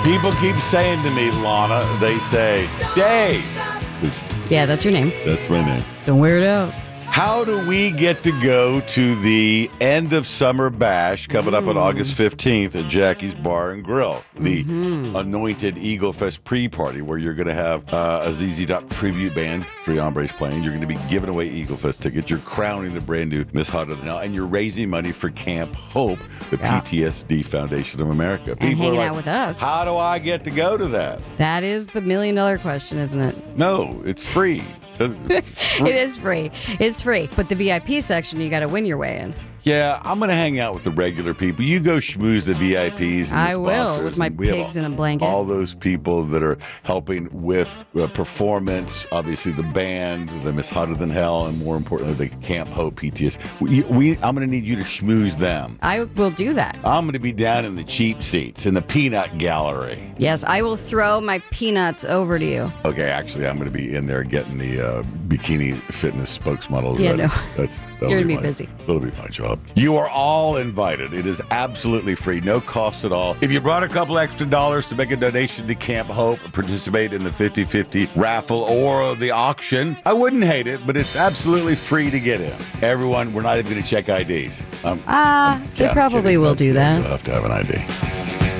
People keep saying to me, Lana, they say, Dave. Yeah, that's your name. That's my name. Don't wear it out. How do we get to go to the end of summer bash coming up on August 15th at Jackie's Bar and Grill, the anointed Eagle Fest pre-party where you're going to have a ZZ Top tribute band, Three Hombres playing. You're going to be giving away Eagle Fest tickets. You're crowning the brand new Miss Hotter Than Hell, and you're raising money for Camp Hope, the PTSD Foundation of America. And hanging out with us. How do I get to go to that? That is the $1 million question, isn't it? No, it's free. It is free. It's free. But the VIP section, you got to win your way in. Yeah, I'm going to hang out with the regular people. You go schmooze the VIPs and the I will, sponsors, with my and we have pigs in a blanket. All those people that are helping with performance, obviously the band, the Miss Hotter Than Hell, and more importantly, the Camp Hope PTS. I'm going to need you to schmooze them. I will do that. I'm going to be down in the cheap seats, in the peanut gallery. Yes, I will throw my peanuts over to you. Okay, actually, I'm going to be in there getting the bikini fitness spokesmodels Yeah, ready. no. That'll You're going to be my- busy. That'll be my job. You are all invited. It is absolutely free, no cost at all. If you brought a couple extra dollars to make a donation to Camp Hope, participate in the 50-50 raffle or the auction, I wouldn't hate it, but it's absolutely free to get in. Everyone, we're not even going to check IDs. They probably will do that. You'll have to have an ID.